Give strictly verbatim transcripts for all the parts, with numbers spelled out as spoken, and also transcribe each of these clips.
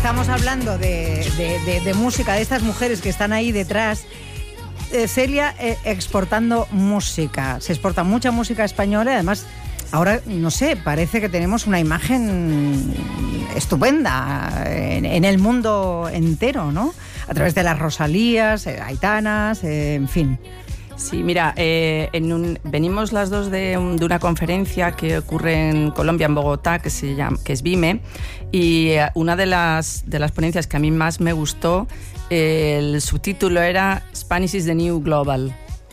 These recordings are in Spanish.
estamos hablando de, de, de, de música, de estas mujeres que están ahí detrás. Eh, Celia eh, exportando música. Se exporta mucha música española y además ahora, no sé, parece que tenemos una imagen estupenda en, en el mundo entero, ¿no? A través de las Rosalías, eh, Aitanas, eh, en fin. Sí, mira, eh, en un, venimos las dos de, un, de una conferencia que ocurre en Colombia, en Bogotá, que se llama, que es BIME, y eh, una de las, de las ponencias que a mí más me gustó, eh, el subtítulo era Spanish is the New Global.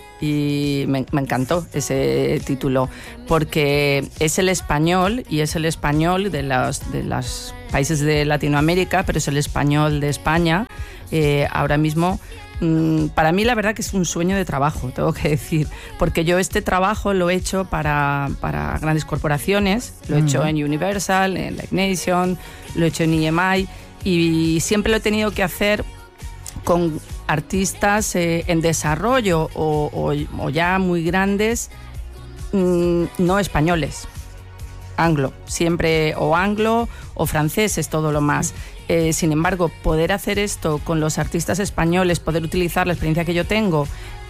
Y me, me encantó ese título, porque es el español, y es el español de los, de los países de Latinoamérica, pero es el español de España. Eh, ahora mismo, mmm, para mí la verdad que es un sueño de trabajo, tengo que decir, porque yo este trabajo lo he hecho para, para grandes corporaciones, lo he uh-huh. hecho en Universal, en Live Nation, lo he hecho en E M I, y siempre lo he tenido que hacer con artistas eh, en desarrollo o, o, o ya muy grandes, mmm, no españoles, anglo, siempre o anglo o franceses, todo lo más. Eh, sin embargo, poder hacer esto con los artistas españoles, poder utilizar la experiencia que yo tengo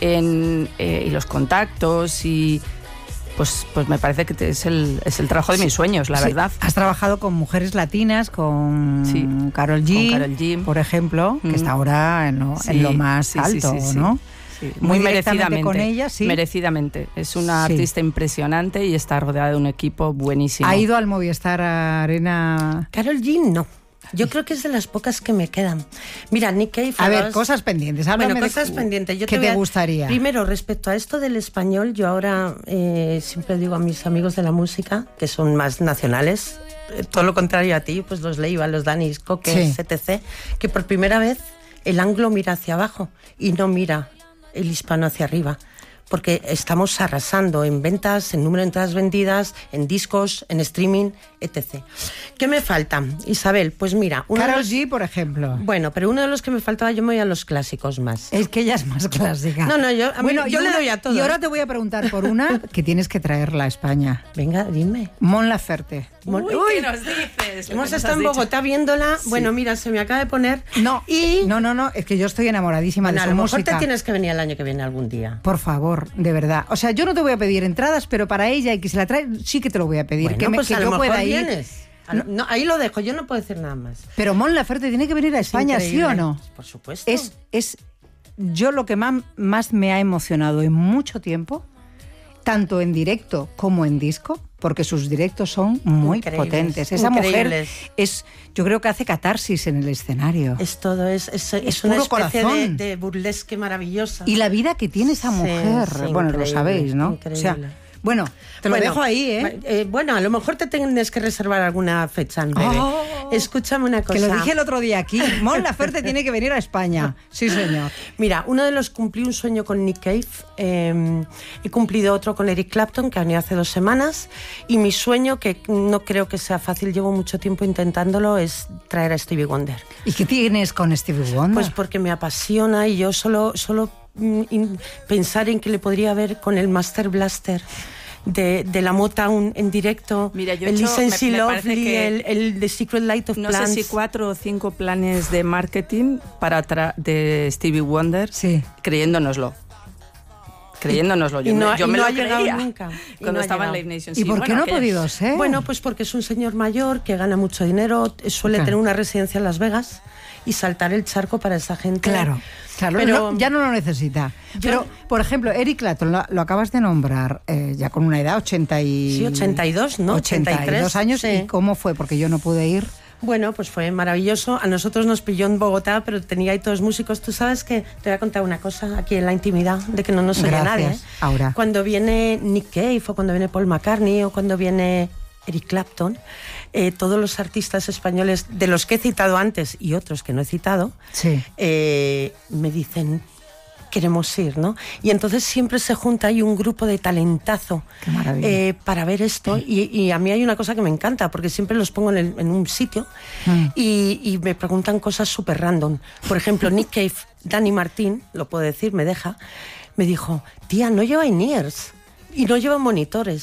en, eh, y los contactos y... Pues, pues me parece que es el, es el trabajo de mis sueños, la sí. verdad. Has trabajado con mujeres latinas, con sí. Karol G, con Karol G, por ejemplo, mm. que está ahora en lo, sí. en lo más sí, alto, sí, sí, ¿no? Sí. Muy, Muy merecidamente. Con ella, sí. Merecidamente. Es una sí. artista impresionante y está rodeada de un equipo buenísimo. ¿Ha ido al Movistar Arena? Karol G, no. Yo creo que es de las pocas que me quedan. Mira, Nick Cave... A ver, cosas pendientes. Bueno, de... cosas pendientes. Yo ¿Qué te, te a... gustaría? Primero, respecto a esto del español, yo ahora eh, siempre digo a mis amigos de la música, que son más nacionales, eh, todo lo contrario a ti, pues los Leiva, los Danis, Coques, sí. etcétera, que por primera vez el anglo mira hacia abajo y no mira el hispano hacia arriba. Porque estamos arrasando en ventas, en número de entradas vendidas, en discos, en streaming, etcétera. ¿Qué me falta, Isabel? Pues mira... Karol los... G, por ejemplo. Bueno, pero uno de los que me faltaba, yo me voy a los clásicos más. Es que ella es más clásica. No, no, yo, a mí, bueno, yo le doy a todo. Y ahora te voy a preguntar por una que tienes que traerla a España. Venga, dime. Mon Laferte. Mon... Uy, ¿qué nos dices? Hemos estado en Bogotá viéndola. Sí. Bueno, mira, se me acaba de poner... No, y... no, no, no, es que yo estoy enamoradísima bueno, de su música. A lo mejor te tienes que venir el año que viene algún día. Por favor, de verdad. O sea, yo no te voy a pedir entradas, pero para ella y que se la trae, sí que te lo voy a pedir. Bueno, que me, pues que a yo lo pueda mejor ir. Vienes. No, no, ahí lo dejo, yo no puedo decir nada más. Pero Mon Laferte tiene que venir a España, ¿sí o no? Por supuesto. Es, es yo lo que más, más me ha emocionado en mucho tiempo, tanto en directo como en disco, porque sus directos son muy increíbles, potentes. Esa increíbles. mujer es, yo creo que hace catarsis en el escenario. Es todo, es, es, es, es una especie de, de burlesque maravillosa. Y la vida que tiene esa mujer, sí, sí, bueno, lo sabéis, ¿no? Increíble. O sea, bueno, te lo bueno, dejo ahí, ¿eh? ¿eh? Bueno, a lo mejor te tienes que reservar alguna fecha en breve. Oh, Escúchame una cosa. Que lo dije el otro día aquí. Mon Laferte tiene que venir a España. Sí, señor. Mira, uno de los cumplí un sueño con Nick Cave. Eh, he cumplido otro con Eric Clapton, que ha venido hace dos semanas. Y mi sueño, que no creo que sea fácil, llevo mucho tiempo intentándolo, es traer a Stevie Wonder. ¿Y qué tienes con Stevie Wonder? Pues porque me apasiona y yo solo... solo In, pensar en que le podría ver con el Master Blaster de, de la Motown en directo. Mira, yo el hecho, Listen me, See me Lovely, el, el The Secret Light of no Plants. No sé si cuatro o cinco planes de marketing para tra- de Stevie Wonder, sí. creyéndonoslo. Creyéndonoslo, yo, no, me, yo me no lo creía nunca, cuando no estaba en Live Nation. ¿Y sí, por bueno, qué no ha que... podido ser? Bueno, pues porque es un señor mayor que gana mucho dinero, suele claro. tener una residencia en Las Vegas y saltar el charco para esa gente. Claro, claro, pero no, ya no lo necesita. Yo, pero, por ejemplo, Eric Clapton, lo, lo acabas de nombrar, eh, ya con una edad, ochenta y... Sí, ochenta y dos, ¿no? ochenta y tres ochenta y dos años, sí. ¿Y cómo fue? Porque yo no pude ir. Bueno, pues fue maravilloso. A nosotros nos pilló en Bogotá, pero tenía ahí todos músicos. Tú sabes que te voy a contar una cosa aquí en la intimidad, de que no nos oye nadie. ¿eh? Ahora. Cuando viene Nick Cave, o cuando viene Paul McCartney, o cuando viene Eric Clapton, eh, todos los artistas españoles, de los que he citado antes y otros que no he citado, sí. eh, me dicen... queremos ir, ¿no? Y entonces siempre se junta ahí un grupo de talentazo eh, para ver esto. Sí. Y, y a mí hay una cosa que me encanta, porque siempre los pongo en, el, en un sitio mm. y, y me preguntan cosas súper random. Por ejemplo, Nick Cave, Dani Martín, lo puedo decir, me deja, me dijo, tía, no lleva in-ears y no lleva monitores.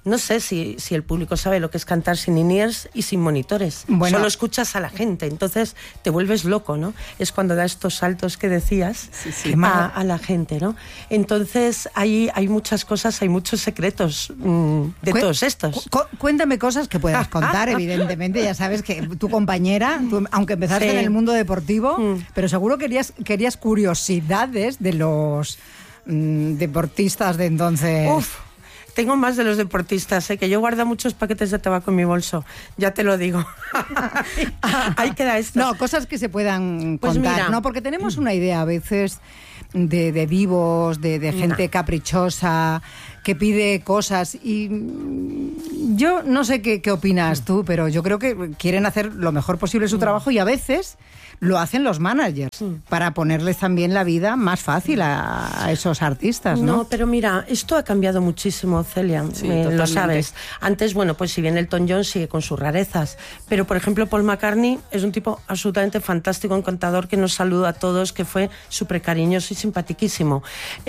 no sé si, si el público sabe lo que es cantar sin in-ears y sin monitores. Bueno, solo escuchas a la gente, entonces te vuelves loco, ¿no? Es cuando da estos saltos que decías sí, sí. A, a la gente, ¿no? Entonces hay, hay muchas cosas, hay muchos secretos mmm, de Cu- todos estos. Cu- cuéntame cosas que puedas contar, evidentemente. Ya sabes que tu compañera, tú, aunque empezaste sí. en el mundo deportivo, mm. pero seguro querías, querías curiosidades de los mmm, deportistas de entonces. Uf. Tengo más de los deportistas, ¿eh? Que yo guardo muchos paquetes de tabaco en mi bolso, ya te lo digo. Ahí queda esto. No, cosas que se puedan pues contar, mira, ¿no? Porque tenemos una idea a veces de, de divos, de, de gente mira. caprichosa, que pide cosas y yo no sé qué, qué opinas tú, pero yo creo que quieren hacer lo mejor posible su trabajo y a veces lo hacen los managers sí. para ponerles también la vida más fácil a, a esos artistas, ¿no? No, pero mira, esto ha cambiado muchísimo, Celia, sí, eh, lo sabes. Antes, bueno, pues si bien Elton John sigue con sus rarezas, pero por ejemplo Paul McCartney es un tipo absolutamente fantástico, encantador, que nos saluda a todos, que fue súper cariñoso y simpaticísimo.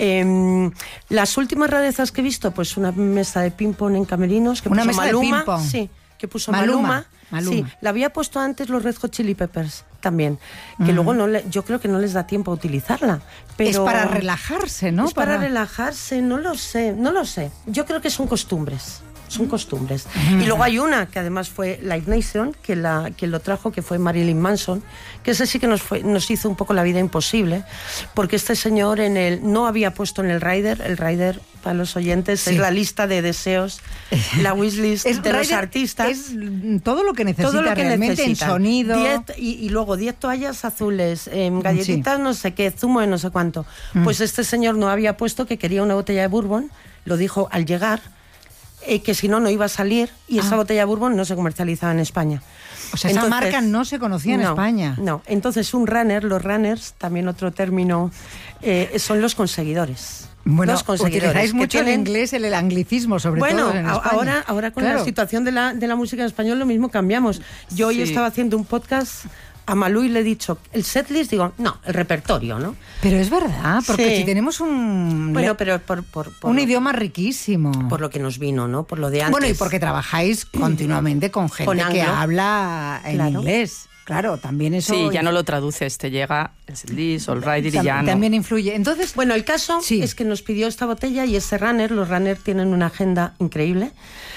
Eh, las últimas rarezas que he visto, pues una mesa de ping-pong en camerinos, que una puso mesa Maluma, de ping-pong. Sí, que puso Maluma. Maluma. Maluma. Sí, la había puesto antes los Red Hot Chili Peppers también, que uh-huh. luego no le, yo creo que no les da tiempo a utilizarla. Pero es para relajarse, ¿no? Es para... para relajarse, no lo sé, no lo sé. Yo creo que son costumbres. Son costumbres. Uh-huh. Y luego hay una que además fue Live Nation, que la que lo trajo, que fue Marilyn Manson, que ese sí que nos fue, nos hizo un poco la vida imposible, porque este señor en el no había puesto en el rider, el rider para los oyentes sí. es la lista de deseos, la wishlist de rider, los artistas. Es todo lo que necesita todo lo que realmente en sonido. diez, y, y luego diez toallas azules, eh, galletitas, sí. no sé qué, zumo de no sé cuánto. Mm. Pues este señor no había puesto que quería una botella de bourbon, lo dijo al llegar, Eh, que si no, no iba a salir y ah. esa botella de bourbon no se comercializaba en España. O sea, entonces, esa marca no se conocía en no, España. No, entonces un runner, los runners, también otro término, eh, son los conseguidores. Bueno, los conseguidores. Utilizáis mucho tienen... el inglés, el, el anglicismo, sobre bueno, todo en España. Ahora, ahora con claro. la situación de la, de la música en español lo mismo cambiamos. Yo sí. hoy estaba haciendo un podcast a Malú y le he dicho, el setlist, digo, no, el repertorio, ¿no? Pero es verdad, porque sí. si tenemos un... Bueno, pero por, por, por un lo, idioma riquísimo. Por lo que nos vino, ¿no? Por lo de antes. Bueno, y porque trabajáis continuamente con gente con que habla en claro. inglés. Claro, también eso... Sí, ya no lo traduces, te llega el setlist o el rider y ya no. También influye. Entonces, bueno, el caso sí. es que nos pidió esta botella y ese runner, los runners tienen una agenda increíble,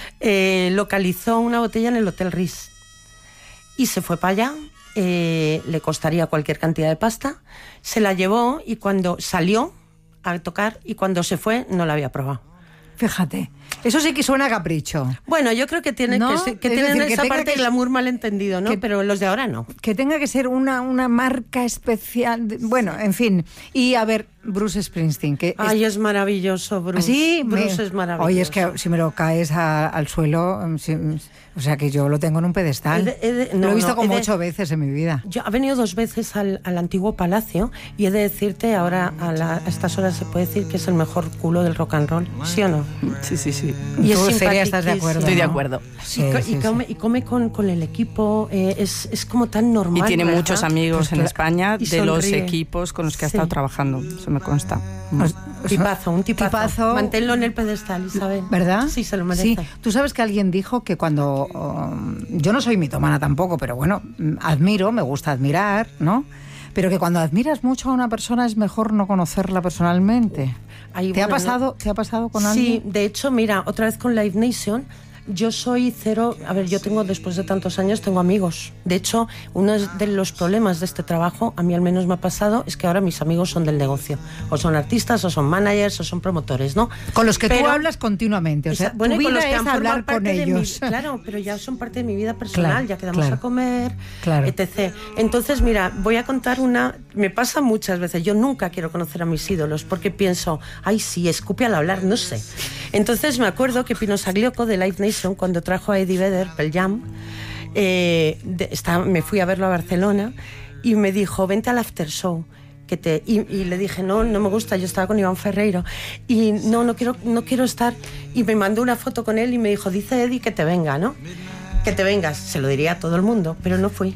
eh, localizó una botella en el Hotel Ritz y se fue para allá. Eh, le costaría cualquier cantidad de pasta, se la llevó y cuando salió a tocar y cuando se fue no la había probado. Fíjate, eso sí que suena a capricho. Bueno, yo creo que tiene ¿no? que, que tienen decir, esa que parte de glamour malentendido, ¿no? Que, pero los de ahora no. Que tenga que ser una, una marca especial. De, bueno, en fin. Y a ver, Bruce Springsteen. Que Ay, es, es maravilloso, Bruce. Sí, Bruce me, es maravilloso. Oye, es que si me lo caes a, al suelo, si, o sea que yo lo tengo en un pedestal. He de, he de, no, lo he visto no, como he de, ocho veces en mi vida. Yo he venido dos veces al, al antiguo Palacio y he de decirte, ahora a, la, a estas horas se puede decir que es el mejor culo del rock and roll, ¿sí o no? Sí, sí, sí. Y es seria, ¿estás de acuerdo? Estoy ¿no? de acuerdo. Sí, y, sí, y, come, sí. y come con, con el equipo, eh, es, es como tan normal. Y tiene ¿verdad? muchos amigos pues en España de sonríe. los equipos con los que ha sí. estado trabajando, eso me consta. Pues, tipazo, un tipazo. tipazo. Manténlo en el pedestal, Isabel. ¿Verdad? Sí, se lo merece. Sí. Tú sabes que alguien dijo que cuando... Um, yo no soy mitomana tampoco, pero bueno, admiro, me gusta admirar, ¿no? Pero que cuando admiras mucho a una persona es mejor no conocerla personalmente. Ahí, ¿Te, bueno, ha pasado, no. ¿Te ha pasado con sí, alguien? Sí, de hecho, mira, otra vez con Live Nation, yo soy cero... A ver, yo tengo, después de tantos años, tengo amigos. De hecho, uno de los problemas de este trabajo, a mí al menos me ha pasado, es que ahora mis amigos son del negocio. O son artistas, o son managers, o son promotores, ¿no? Con los que pero, tú hablas continuamente. O sea, bueno, tu vida con los que es hablar con ellos. Mi, claro, pero ya son parte de mi vida personal, claro, ya quedamos claro, a comer, claro. etcétera. Entonces, mira, voy a contar una... Me pasa muchas veces, yo nunca quiero conocer a mis ídolos, porque pienso, ay, sí, escupe al hablar, no sé. Entonces me acuerdo que Pino Saglioco de Live Nation, cuando trajo a Eddie Vedder, Pearl Jam, eh, de, está, me fui a verlo a Barcelona y me dijo, vente al after show. Que te, y, y le dije, no, no me gusta, yo estaba con Iván Ferreiro y no, no quiero, no quiero estar. Y me mandó una foto con él y me dijo, dice Eddie que te venga, ¿no? Que te vengas. Se lo diría a todo el mundo, pero no fui.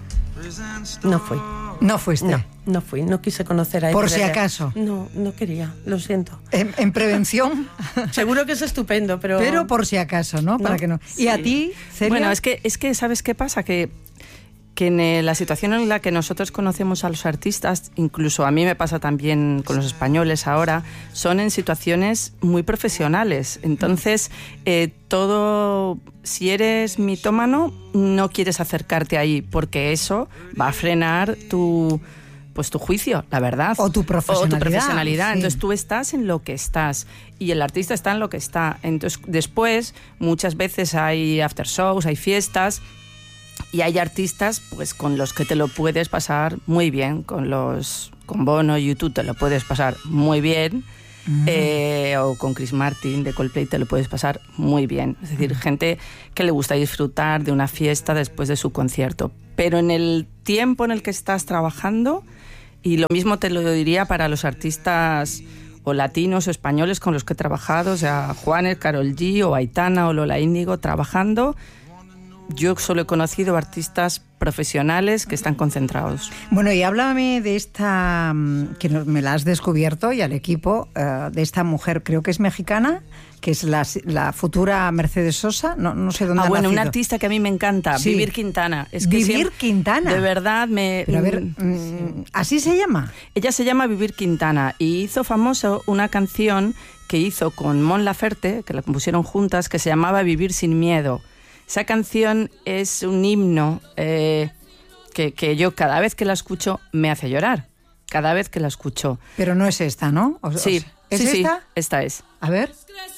No fui. No fuiste. No, no fui, no quise conocer a Por Eddie si Vedder. acaso. No, no quería, lo siento. En, en prevención. Seguro que es estupendo, pero... Pero por si acaso, ¿no? Para No, que no. sí. ¿Y a ti, Celia? Bueno, es que, es que ¿sabes qué pasa? Que, que en eh, la situación en la que nosotros conocemos a los artistas, incluso a mí me pasa también con los españoles ahora, son en situaciones muy profesionales. Entonces, eh, todo... Si eres mitómano, no quieres acercarte ahí, porque eso va a frenar tu... pues tu juicio, la verdad. O tu profesionalidad. O tu profesionalidad. Sí. Entonces tú estás en lo que estás y el artista está en lo que está. Entonces después muchas veces hay after shows, hay fiestas y hay artistas pues con los que te lo puedes pasar muy bien. Con los con Bono y YouTube te lo puedes pasar muy bien. Mm. Eh, o con Chris Martin de Coldplay te lo puedes pasar muy bien. Es decir, mm. gente que le gusta disfrutar de una fiesta después de su concierto. Pero en el tiempo en el que estás trabajando, y lo mismo te lo diría para los artistas o latinos o españoles con los que he trabajado, o sea, Juanes, Karol G o Aitana o Lola Índigo trabajando, yo solo he conocido artistas profesionales que están concentrados. Bueno, y háblame de esta, que me la has descubierto, y al equipo, uh, de esta mujer, creo que es mexicana, que es la, la futura Mercedes Sosa, no, no sé dónde ah, ha bueno, nacido. una artista que a mí me encanta, sí. Vivir Quintana. Es que Vivir siempre, Quintana. De verdad, me... Pero a ver, mm, ¿así se llama? Ella se llama Vivir Quintana y hizo famoso una canción que hizo con Mon Laferte, que la compusieron juntas, que se llamaba Vivir sin miedo. Esa canción es un himno eh, que, que yo cada vez que la escucho me hace llorar. Cada vez que la escucho. Pero no es esta, ¿no? O, sí, ¿Es sí, esta? Sí, esta es. A ver.